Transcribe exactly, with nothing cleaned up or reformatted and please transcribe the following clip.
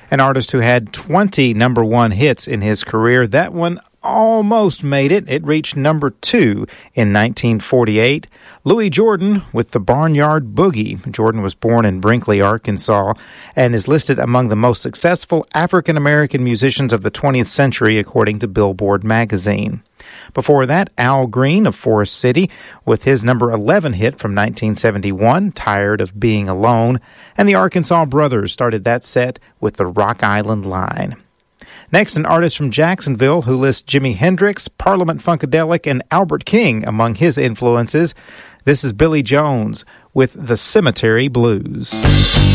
An artist who had twenty number one hits in his career. That one almost made it. It reached number two in nineteen forty-eight. Louis Jordan with the Barnyard Boogie. Jordan was born in Brinkley, Arkansas, and is listed among the most successful African-American musicians of the twentieth century, according to Billboard magazine. Before that, Al Green of Forest City with his number eleven hit from nineteen seventy-one, Tired of Being Alone, and the Arkansas Brothers started that set with the Rock Island Line. Next, an artist from Jacksonville who lists Jimi Hendrix, Parliament Funkadelic, and Albert King among his influences. This is Billy Jones with The Cemetery Blues.